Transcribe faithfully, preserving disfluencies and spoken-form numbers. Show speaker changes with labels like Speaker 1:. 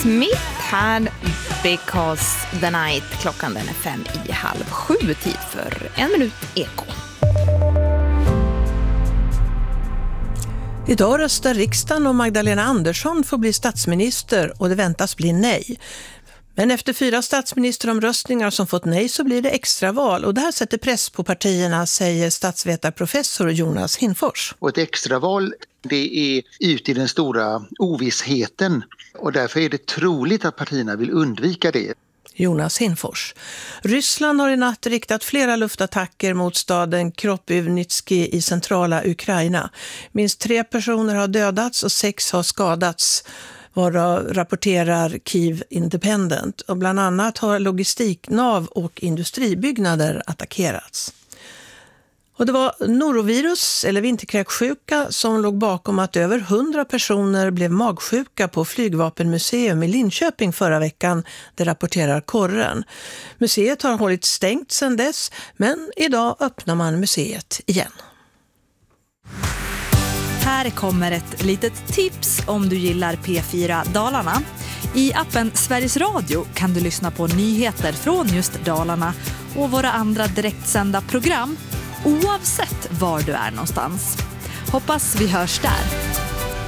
Speaker 1: Smith här, because the night. Klockan den är fem i halv sju, tid för en minut eko.
Speaker 2: Idag röstar riksdagen om Magdalena Andersson får bli statsminister och det väntas bli nej. Men efter fyra statsministeromröstningar som fått nej så blir det extraval och det här sätter press på partierna, säger statsvetarprofessor Jonas Hinfors.
Speaker 3: Och ett extraval, det är ut i den stora ovissheten och därför är det troligt att partierna vill undvika det.
Speaker 2: Jonas Hinfors. Ryssland har i natt riktat flera luftattacker mot staden Kropyvnytski i centrala Ukraina. Minst tre personer har dödats och sex har skadats, varav rapporterar Kyiv Independent. Och bland annat har logistiknav och industribyggnader attackerats. Och det var norovirus eller vinterkräksjuka som låg bakom att över hundra personer blev magsjuka på Flygvapenmuseum i Linköping förra veckan, det rapporterar Korren. Museet har hållit stängt sedan dess, men idag öppnar man museet igen.
Speaker 4: Här kommer ett litet tips om du gillar P fyra Dalarna. I appen Sveriges Radio kan du lyssna på nyheter från just Dalarna och våra andra direktsända program, oavsett var du är någonstans. Hoppas vi hörs där.